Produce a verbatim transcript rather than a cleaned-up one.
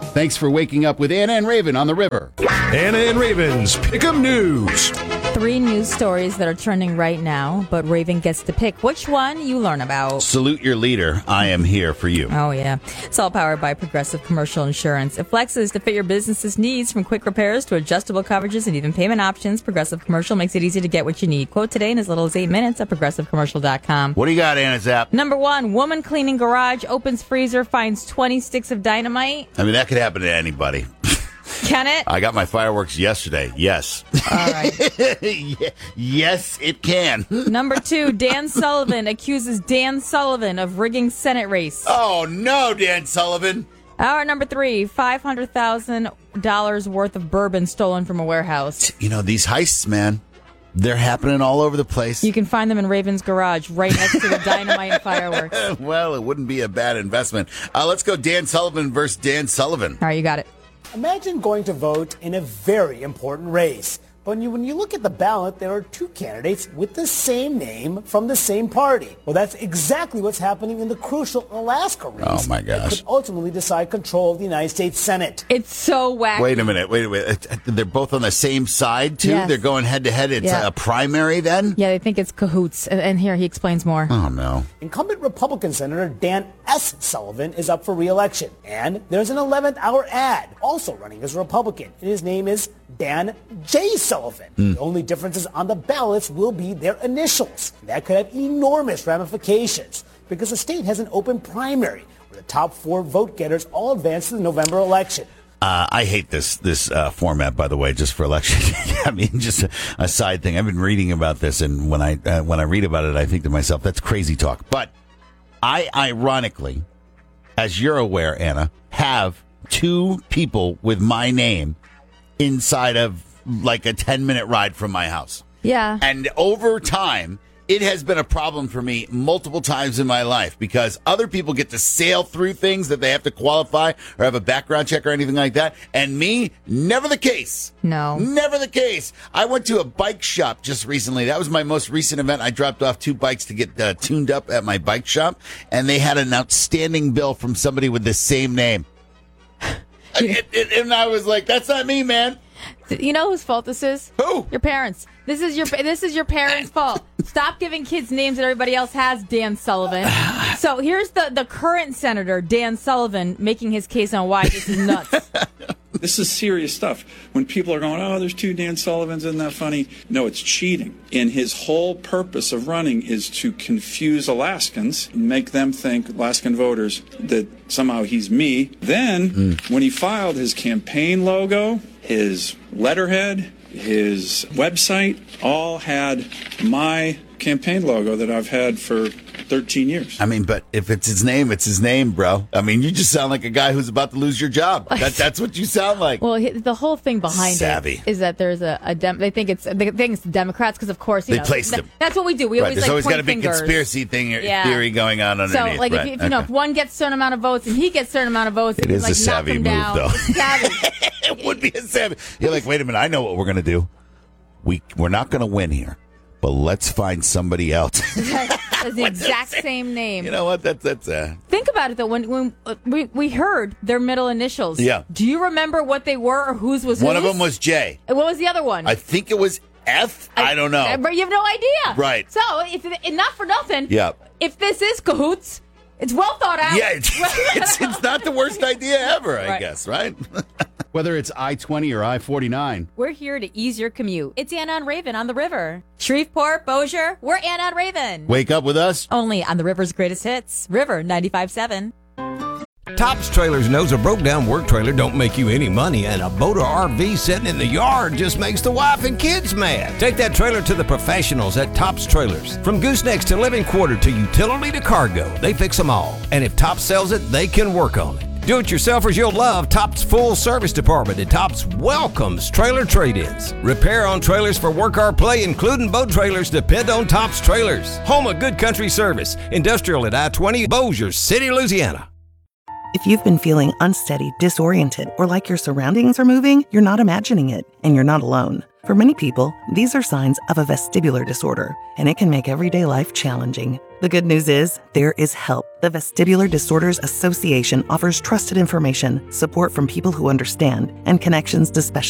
Thanks for waking up with Anna and Raven on the river. Anna and Raven's Pick'em News. Three news stories that are trending right now, but Raven gets to pick which one you learn about. Salute your leader. I am here for you. Oh, yeah. It's all powered by Progressive Commercial Insurance. It flexes to fit your business's needs, from quick repairs to adjustable coverages and even payment options. Progressive Commercial makes it easy to get what you need. Quote today in as little as eight minutes at progressive commercial dot com. What do you got, Anna Zap? Number one, woman cleaning garage, opens freezer, finds twenty sticks of dynamite. I mean, that could happen to anybody. Can it? I got my fireworks yesterday. Yes. All right. Yes, it can. Number two, Dan Sullivan accuses Dan Sullivan of rigging Senate race. Oh, no, Dan Sullivan. Our number three, five hundred thousand dollars worth of bourbon stolen from a warehouse. You know, these heists, man, they're happening all over the place. You can find them in Raven's garage, right next to the dynamite and fireworks. Well, it wouldn't be a bad investment. Uh, let's go Dan Sullivan versus Dan Sullivan. All right, you got it. Imagine going to vote in a very important race. But when you, when you look at the ballot, there are two candidates with the same name from the same party. Well, that's exactly what's happening in the crucial Alaska race. Oh, my gosh. That could ultimately decide control of the United States Senate. It's so wacky. Wait a minute. Wait a minute. They're both on the same side, too? Yes. They're going head-to-head. It's Yeah. a primary, then? Yeah, they think it's cahoots. And- And here, he explains more. Oh, no. Incumbent Republican Senator Dan S. Sullivan is up for re-election. And there's an eleventh hour ad also running as a Republican. And his name is Dan J. Sullivan. Mm. The only differences on the ballots will be their initials. That could have enormous ramifications because the state has an open primary where the top four vote getters all advance to the November election. Uh, I hate this this uh, format, by the way, just for election. I mean, just a, a side thing. I've been reading about this, and when I uh, when I read about it, I think to myself, that's crazy talk. But I, ironically, as you're aware, Anna, have two people with my name inside of like a ten-minute ride from my house. Yeah. And over time, it has been a problem for me multiple times in my life because other people get to sail through things that they have to qualify or have a background check or anything like that. And me, never the case. No. Never the case. I went to a bike shop just recently. That was my most recent event. I dropped off two bikes to get uh, tuned up at my bike shop, and they had an outstanding bill from somebody with the same name. and, and, and I was like, that's not me, man. You know whose fault this is? Who? Your parents. This is your this is your parents' fault. Stop giving kids names that everybody else has, Dan Sullivan. So here's the, the current senator, Dan Sullivan, making his case on why this is nuts. This is serious stuff. When people are going, oh, there's two Dan Sullivans, isn't that funny? No, it's cheating. And his whole purpose of running is to confuse Alaskans and make them think, Alaskan voters, that somehow he's me. Then, mm. when he filed his campaign logo, his letterhead, his website, all had my campaign logo that I've had for thirteen years. I mean, but if it's his name, it's his name, bro. I mean, you just sound like a guy who's about to lose your job. That, that's what you sound like. Well, the whole thing behind Savvy. it is that there's a, a dem- they think it's they think it's the Democrats because, of course, you they know, placed th- them. That's what we do. We right. always There's like always point got a big fingers. conspiracy thing yeah. theory going on underneath. So, like, right. if, if you know, okay. if one gets a certain amount of votes and he gets a certain amount of votes, it you is can, like, a savvy knock him move, down. though. Savvy. It would be a savvy. You're like, wait a minute, I know what we're going to do. We we're not going to win here, but let's find somebody else. That's the exact same name. You know what? That's that's. Uh... Think about it though. When when uh, we we heard their middle initials. Yeah. Do you remember what they were or whose was One whose? of them was J. And what was the other one? I think it was F. I, I don't know. But you have no idea. Right. So if and not for nothing. Yeah. If this is cahoots, it's well thought out. Yeah. It's it's, it's not the worst idea ever. I Right. guess. Right. Whether it's I twenty or I forty-nine. We're here to ease your commute. It's Anna and Raven on the river. Shreveport, Bossier, we're Anna and Raven. Wake up with us. Only on the river's greatest hits. River ninety-five point seven. Tops Trailers knows a broke down work trailer don't make you any money, and a boat or R V sitting in the yard just makes the wife and kids mad. Take that trailer to the professionals at Tops Trailers. From goosenecks to living quarter to utility to cargo, they fix them all. And if Tops sells it, they can work on it. Do-it-yourselfers you'll love Tops Full Service Department at Tops welcomes trailer trade-ins. Repair on trailers for work or play, including boat trailers, depend on Tops Trailers. Home of good country service. Industrial at I twenty, Bossier City, Louisiana. If you've been feeling unsteady, disoriented, or like your surroundings are moving, you're not imagining it, and you're not alone. For many people, these are signs of a vestibular disorder, and it can make everyday life challenging. The good news is there is help. The Vestibular Disorders Association offers trusted information, support from people who understand, and connections to specialists.